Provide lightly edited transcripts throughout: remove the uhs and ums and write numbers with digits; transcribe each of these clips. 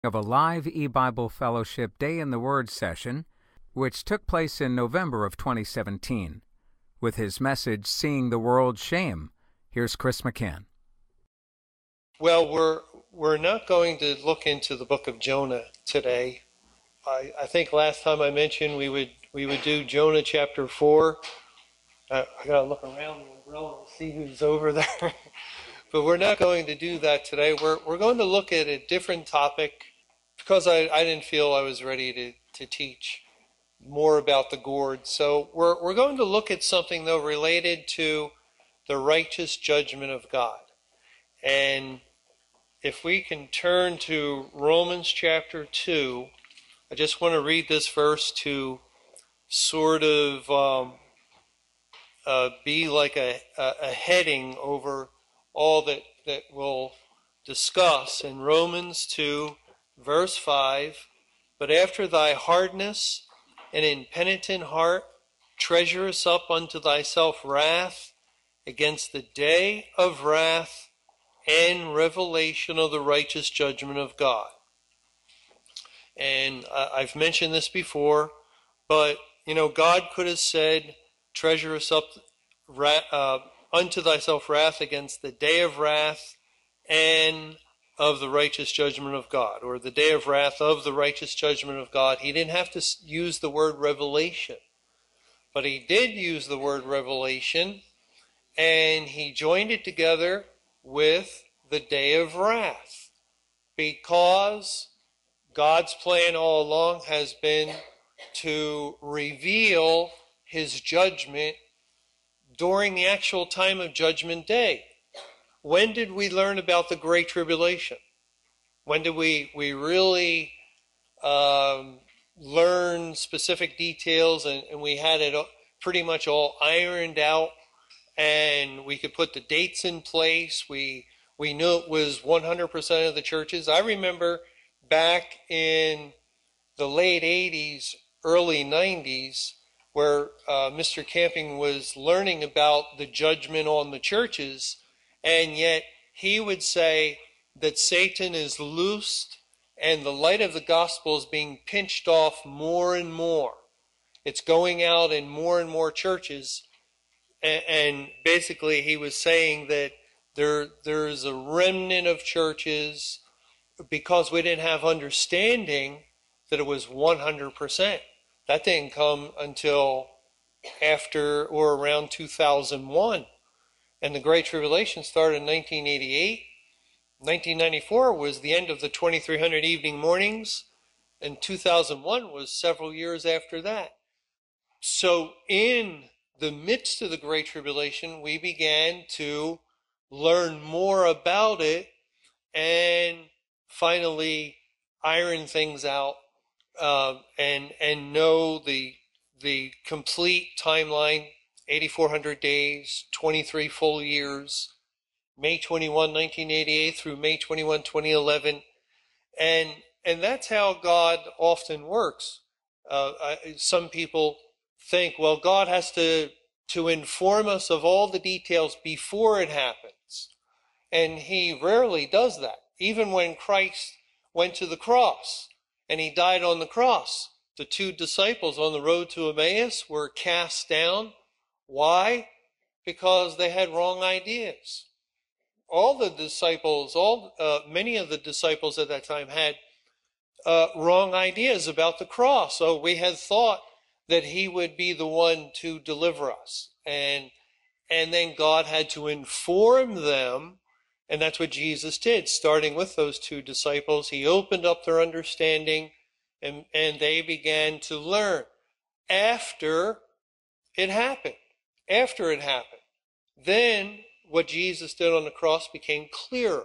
Of a live e-Bible Fellowship Day in the Word session, which took place in November of 2017. With his message, Seeing the World's Shame, here's Chris McCann. Well, we're not going to look into the book of Jonah today. I think last time I mentioned we would do Jonah chapter 4. I gotta look around the umbrella and see who's over there. But we're not going to do that today. We're going to look at a different topic because I didn't feel I was ready to teach more about the gourd. So we're going to look at something, though, related to the righteous judgment of God. And if we can turn to Romans chapter 2, I just want to read this verse to sort of be like a heading over all that we'll discuss. In Romans 2, verse 5, "But after thy hardness and impenitent heart, treasurest up unto thyself wrath against the day of wrath and revelation of the righteous judgment of God." And I've mentioned this before, but God could have said, "Treasurest up unto thyself wrath against the day of wrath and of the righteous judgment of God," or the day of wrath of the righteous judgment of God. He didn't have to use the word revelation, but he did use the word revelation, and he joined it together with the day of wrath, because God's plan all along has been to reveal his judgment during the actual time of Judgment Day. When did we learn about the Great Tribulation? When did we really learn specific details, and we had it pretty much all ironed out, and we could put the dates in place? We knew it was 100% of the churches. I remember back in the late 80s, early 90s, where Mr. Camping was learning about the judgment on the churches, and yet he would say that Satan is loosed and the light of the gospel is being pinched off more and more. It's going out in more and more churches, and basically he was saying that there's a remnant of churches, because we didn't have understanding that it was 100%. That didn't come until after or around 2001. And the Great Tribulation started in 1988. 1994 was the end of the 2300 evening mornings, and 2001 was several years after that. So in the midst of the Great Tribulation, we began to learn more about it and finally iron things out and know the complete timeline: 8,400 days, 23 full years, May 21, 1988 through May 21, 2011. And that's how God often works. Some people think, well, God has to inform us of all the details before it happens. And he rarely does that. Even when Christ went to the cross and he died on the cross, the two disciples on the road to Emmaus were cast down. Why? Because they had wrong ideas. All the disciples, many of the disciples at that time had wrong ideas about the cross. So we had thought that he would be the one to deliver us. And then God had to inform them, and that's what Jesus did. Starting with those two disciples, he opened up their understanding, and they began to learn after it happened. After it happened, then what Jesus did on the cross became clearer.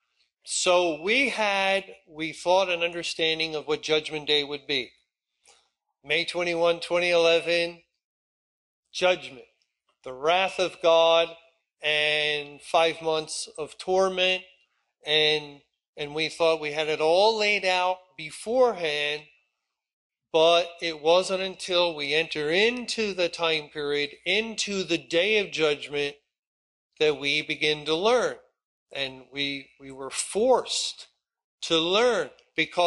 So we thought an understanding of what Judgment Day would be. May 21, 2011, judgment, the wrath of God, and 5 months of torment, and we thought we had it all laid out beforehand, but it wasn't until we enter into the time period, into the day of judgment, that we begin to learn. And we were forced to learn, because